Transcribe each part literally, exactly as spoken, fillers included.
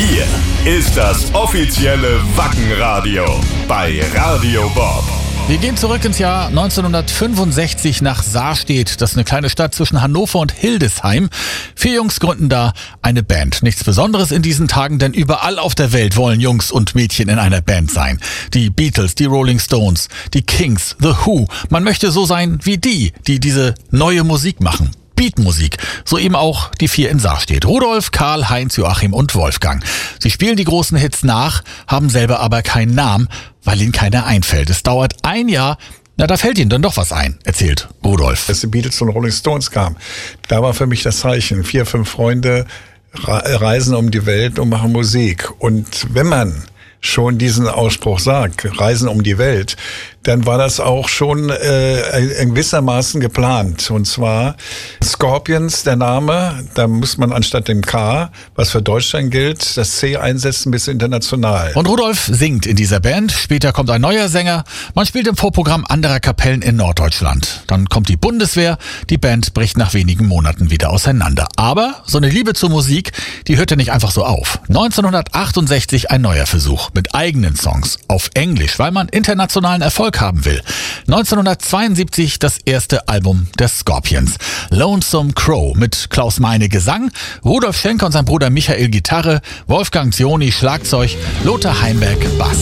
Hier ist das offizielle Wackenradio bei Radio Bob. Wir gehen zurück ins Jahr neunzehnhundertfünfundsechzig nach Saarstedt. Das ist eine kleine Stadt zwischen Hannover und Hildesheim. Vier Jungs gründen da eine Band. Nichts Besonderes in diesen Tagen, denn überall auf der Welt wollen Jungs und Mädchen in einer Band sein. Die Beatles, die Rolling Stones, die Kings, The Who. Man möchte so sein wie die, die diese neue Musik machen. Beatmusik, so eben auch die vier in Saarstedt. Rudolf, Karl, Heinz, Joachim und Wolfgang. Sie spielen die großen Hits nach, haben selber aber keinen Namen, weil ihnen keiner einfällt. Es dauert ein Jahr, na da fällt ihnen dann doch was ein, erzählt Rudolf. Als die Beatles und Rolling Stones kamen, da war für mich das Zeichen. Vier, fünf Freunde reisen um die Welt und machen Musik. Und wenn man schon diesen Ausspruch sagt, Reisen um die Welt, dann war das auch schon äh, in gewissermaßen geplant. Und zwar Scorpions, der Name, da muss man anstatt dem K, was für Deutschland gilt, das C einsetzen bis international. Und Rudolf singt in dieser Band, später kommt ein neuer Sänger, man spielt im Vorprogramm anderer Kapellen in Norddeutschland. Dann kommt die Bundeswehr, die Band bricht nach wenigen Monaten wieder auseinander. Aber so eine Liebe zur Musik, die hörte nicht einfach so auf. neunzehnhundertachtundsechzig ein neuer Versuch mit eigenen Songs auf Englisch, weil man internationalen Erfolg haben will. neunzehnhundertzweiundsiebzig das erste Album der Scorpions. Lonesome Crow mit Klaus Meine Gesang, Rudolf Schenker und sein Bruder Michael Gitarre, Wolfgang Zioni Schlagzeug, Lothar Heimberg Bass.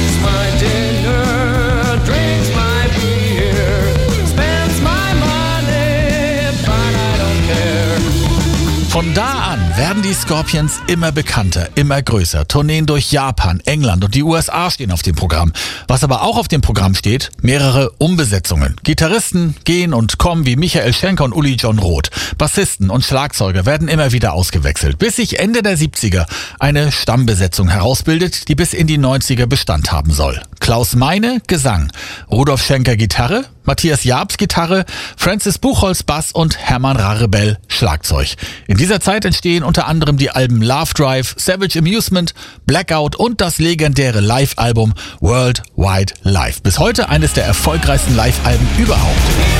Von da an werden die Scorpions immer bekannter, immer größer. Tourneen durch Japan, England und die U S A stehen auf dem Programm. Was aber auch auf dem Programm steht, mehrere Umbesetzungen. Gitarristen gehen und kommen wie Michael Schenker und Uli John Roth. Bassisten und Schlagzeuger werden immer wieder ausgewechselt, bis sich Ende der siebziger eine Stammbesetzung herausbildet, die bis in die neunziger Bestand haben soll. Klaus Meine Gesang, Rudolf Schenker Gitarre, Matthias Jabs Gitarre, Francis Buchholz Bass und Hermann Rarebell Schlagzeug. In dieser Zeit entstehen unter anderem die Alben Love Drive, Savage Amusement, Blackout und das legendäre Live-Album World Wide Live. Bis heute eines der erfolgreichsten Live-Alben überhaupt.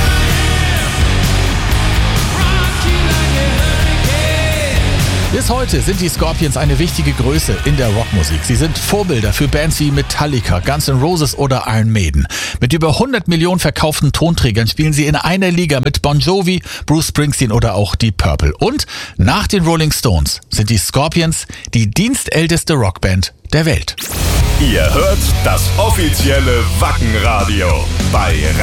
Bis heute sind die Scorpions eine wichtige Größe in der Rockmusik. Sie sind Vorbilder für Bands wie Metallica, Guns N' Roses oder Iron Maiden. Mit über hundert Millionen verkauften Tonträgern spielen sie in einer Liga mit Bon Jovi, Bruce Springsteen oder auch Deep Purple. Und nach den Rolling Stones sind die Scorpions die dienstälteste Rockband der Welt. Ihr hört das offizielle Wackenradio bei